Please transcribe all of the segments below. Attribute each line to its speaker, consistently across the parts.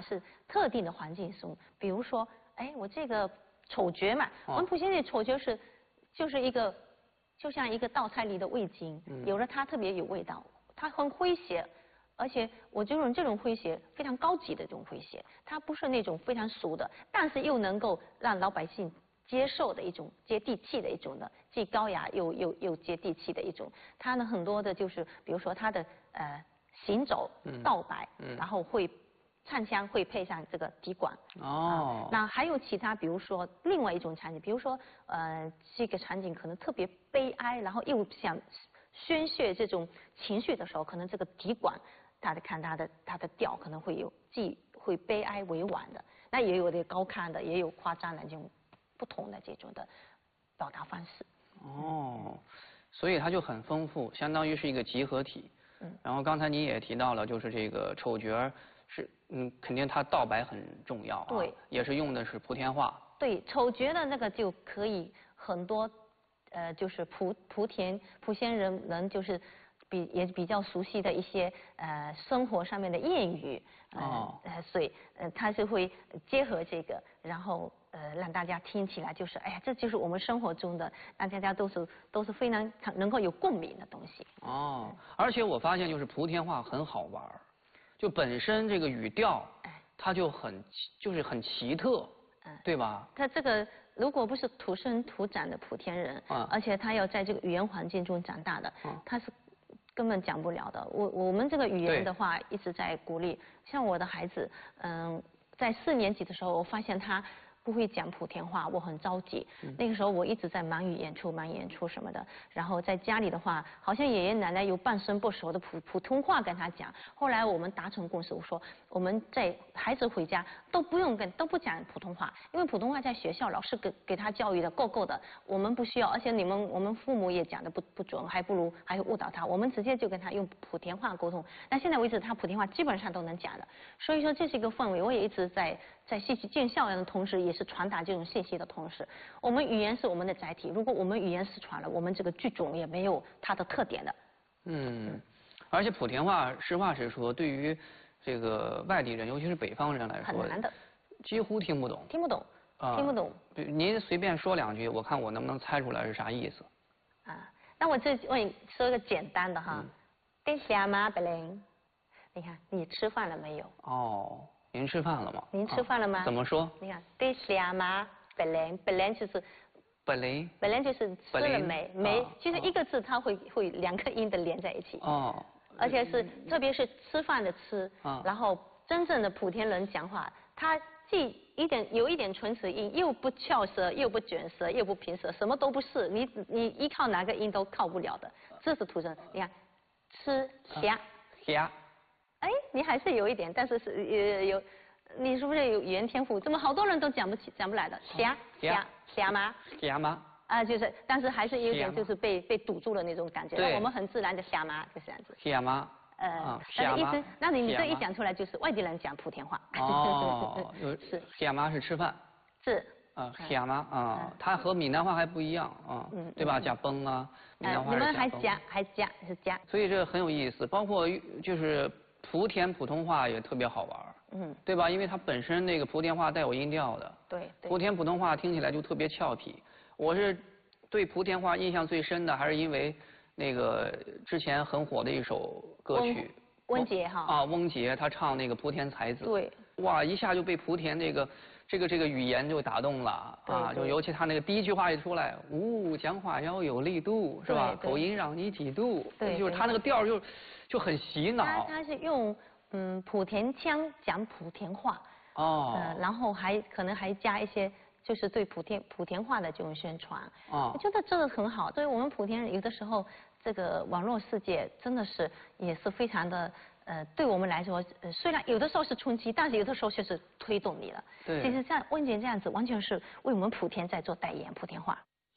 Speaker 1: 话是特定的环境中，比如说，哎，我这个丑角嘛，我们莆田的丑角就是一个，就像一个道菜里的味精，有了它特别有味道，它很诙谐。而且我就用这种诙谐非常高级的这种诙谐，它不是那种非常俗的，但是又能够让老百姓接受的一种接地气的一种的，既高雅又接地气的一种。它呢很多的就是比如说它的行走道摆，然后会唱腔会配上这个笛管。哦。那还有其他，比如说另外一种场景，比如说这个场景可能特别悲哀，然后又想宣泄这种情绪的时候，可能这个笛管。它的调可能会有既会悲哀委婉的，那也有的高亢的，也有夸张的这种不同的这种的表达方式。
Speaker 2: 哦，所以它就很丰富，相当于是一个集合体。然后刚才你也提到了，就是这个丑角是肯定它道摆很重要啊。对。也是用的是莆田话。对，
Speaker 1: 丑角的那个就可以很多就是莆仙人就是。也比较熟悉的一些生活上面的谚语，所以它是会结合这个，然后让大家听起来就是哎呀，这就是我们生活中的，让大家都是非常能够有共鸣的东西。
Speaker 2: 哦，而且我发现就是莆田话很好玩，就本身这个语调，它就是很奇特，对吧？
Speaker 1: 它这个如果不是土生土长的莆田人，而且他要在这个语言环境中长大的，他是。根本讲不了的。我们这个语言的话，一直在鼓励。像我的孩子，在4年级的时候，我发现他不会讲莆田话，我很着急。那个时候我一直在忙演出什么的。然后在家里的话，好像爷爷奶奶有半生不熟的普通话跟他讲。后来我们达成共识，我说我们在孩子回家都不讲普通话，因为普通话在学校老师给他教育的够的，我们不需要，而且我们父母也讲的不准，还会误导他。我们直接就跟他用莆田话沟通。那现在为止，他莆田话基本上都能讲的。所以说这是一个氛围，我也一直在戏曲见效的同时，也是传达这种信息的同时，我们语言是我们的载体。如果我们语言失传了，我们这个剧种也没有它的特点的。
Speaker 2: 而且莆田话，实话实说，对于这个外地人，尤其是北方人来说，
Speaker 1: 很难的，
Speaker 2: 几乎听不懂。
Speaker 1: 听不懂。
Speaker 2: 您随便说2句，我看我能不能猜出来是啥意思。
Speaker 1: 那我问你说一个简单的哈，得下马不灵？你看你吃饭了没有？
Speaker 2: 哦。您吃饭了吗？
Speaker 1: 您吃饭了吗？
Speaker 2: 怎么说？
Speaker 1: 你看，得下马不灵，不灵就是
Speaker 2: 不灵，
Speaker 1: 不灵就是吃了没？其实一个字它会2个音的连在一起。而且特别是吃饭的吃，然后真正的莆田人讲话，他既有一点唇齿音，又不翘舌，又不卷舌，又不平舌，什么都不是。你依靠哪个音都靠不了的，这是土生。你看，吃虾。哎，你还是有一点，但是有，你是不是有语言天赋？怎么好多人都讲不来的？虾吗？就是，但是还是有点就是被堵住了那种感觉。我们很自然的虾吗，就是这样子。
Speaker 2: 虾吗？
Speaker 1: 但是意思，那你这一讲出来就是外地人讲莆田话。
Speaker 2: 是虾吗是吃饭。
Speaker 1: 是。
Speaker 2: 虾吗它和闽南话还不一样对吧？加崩啊，闽南话是加崩。
Speaker 1: 你们还加是加。
Speaker 2: 所以这很有意思，包括就是莆田普通话也特别好玩，对吧？因为它本身那个莆田话带有音调的，
Speaker 1: 对。
Speaker 2: 莆田普通话听起来就特别俏皮。我是对莆田话印象最深的，还是因为那个之前很火的一首歌曲，
Speaker 1: 翁杰哈。
Speaker 2: 翁杰他唱那个莆田才子，
Speaker 1: 对。
Speaker 2: 哇，一下就被莆田这个语言就打动了就尤其他那个第一句话一出来，讲话要有力度，是吧？口音让你几度，就是他那个调就很洗脑。
Speaker 1: 他是用莆田腔讲莆田话然后可能还加一些就是对莆田话的这种宣传我觉得这个很好。对于我们莆田人，有的时候这个网络世界真的是也是非常的对我们来说虽然有的时候是冲击，但是有的时候却是推动你了。
Speaker 2: 对。
Speaker 1: 其实像温姐这样子，完全是为我们莆田在做代言，莆田话。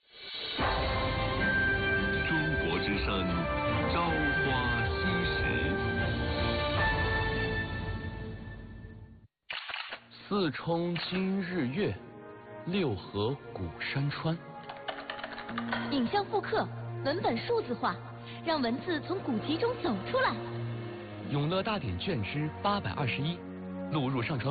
Speaker 3: 中国之声，朝花夕拾。四冲今日月，六合古山川。
Speaker 4: 影像复刻，文本数字化，让文字从古籍中走出来。
Speaker 3: 永乐大典卷之821，录入上传。